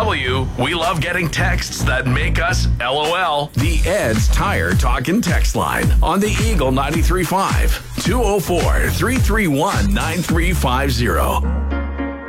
W, we love getting texts that make us LOL. The Ed's Tire Talk and Text Line on the Eagle 93.5. 204-331-9350.